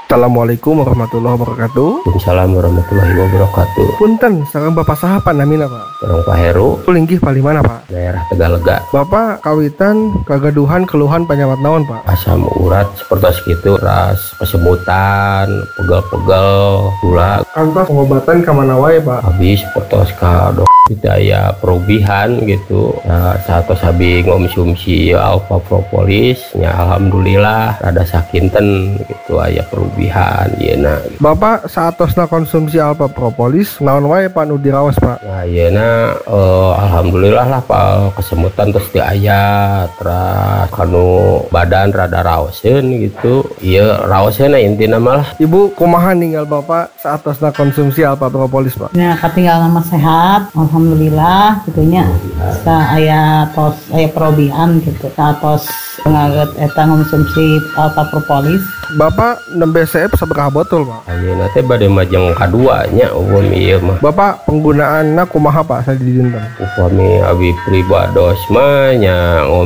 Assalamualaikum warahmatullahi wabarakatuh. Waalaikumsalam warahmatullahi wabarakatuh. Punten, sareng Bapak saha panamina Pak? Orang Pak Heru, Linggih pali mana Pak? daerah Tegalega. Bapak kawitan kagaduhan keluhan penyawat naon Pak? Asam urat seperti itu, ras kesemutan, pegel-pegel, gula, Kantos pengobatan kamana wae Pak? habis seperti ka daya perubihan gitu. Nah, saat sabi ngomsumsi alfa propolis, nya alhamdulillah rada sakinten gitu aya perubihan yeuna. Bapak saatosna konsumsi alfa propolis naon wae Pak nu diraos Pak? Nah, yeuna alhamdulillah lah Pak, kesemutan terus di aya, terus kanu badan rada raoseun gitu. Ieu raoseun intina malah. Ibu kumaha ninggal Bapak saatosna konsumsi alfa propolis Pak? Ya, katinggal nama sehat, alhamdulillah gitunya. Sa aya tos aya perobihan gitu. Satos ngaget eta konsumsi alfa propolis. Bapak nembe CF sabaraha botol Pak? Ayeuna teh bade majeng kaduanya upami ieu mah. Bapak penggunaanna kumaha Pak sadidinten? Upami abi pribados mah nya